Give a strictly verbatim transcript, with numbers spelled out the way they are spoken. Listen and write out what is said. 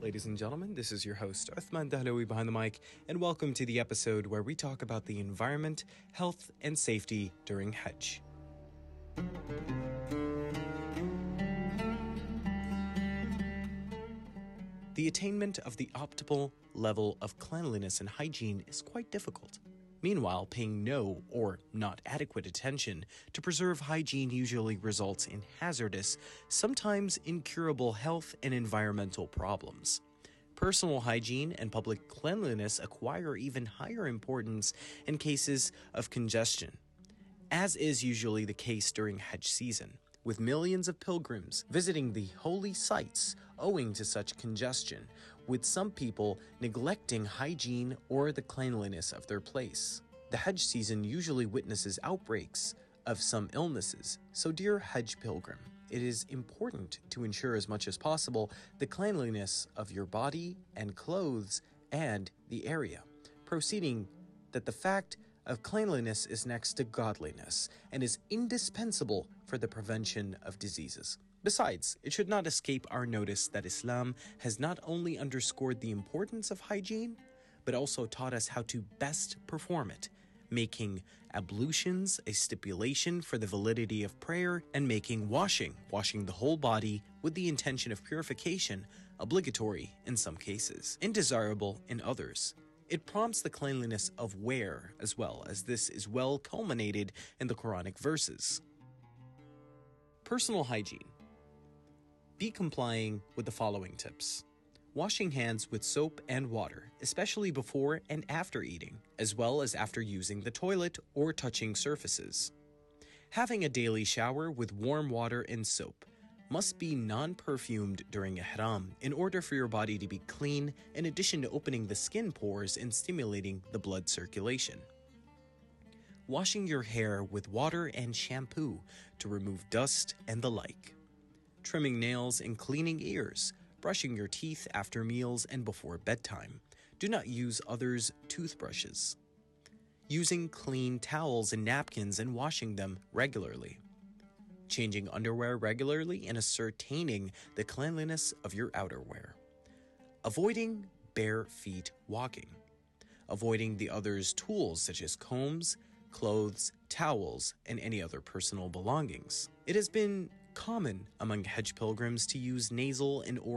Ladies and gentlemen, this is your host, Uthman Dahlawi behind the mic, and welcome to the episode where we talk about the environment, health, and safety during Hajj. The attainment of the optimal level of cleanliness and hygiene is quite difficult. Meanwhile, paying no or not adequate attention to preserve hygiene usually results in hazardous, sometimes incurable health and environmental problems. Personal hygiene and public cleanliness acquire even higher importance in cases of congestion, as is usually the case during Hajj season, with millions of pilgrims visiting the holy sites owing to such congestion, with some people neglecting hygiene or the cleanliness of their place. The Hajj season usually witnesses outbreaks of some illnesses, so dear Hajj pilgrim, it is important to ensure as much as possible the cleanliness of your body and clothes and the area, proceeding that the fact of cleanliness is next to godliness and is indispensable for the prevention of diseases. Besides, it should not escape our notice that Islam has not only underscored the importance of hygiene, but also taught us how to best perform it, making ablutions a stipulation for the validity of prayer and making washing, washing the whole body with the intention of purification, obligatory in some cases, and desirable in others. It prompts the cleanliness of wear as well, as this is well culminated in the Quranic verses. Personal hygiene. Be complying with the following tips. Washing hands with soap and water, especially before and after eating, as well as after using the toilet or touching surfaces. Having a daily shower with warm water and soap. Must be non-perfumed during ihram in order for your body to be clean, in addition to opening the skin pores and stimulating the blood circulation. Washing your hair with water and shampoo to remove dust and the like. Trimming nails and cleaning ears. Brushing your teeth after meals and before bedtime. Do not use others' toothbrushes. Using clean towels and napkins and washing them regularly. Changing underwear regularly and ascertaining the cleanliness of your outerwear. Avoiding bare feet walking. Avoiding the other's tools such as combs, clothes, towels, and any other personal belongings. It has been common among Hajj pilgrims to use nasal and oral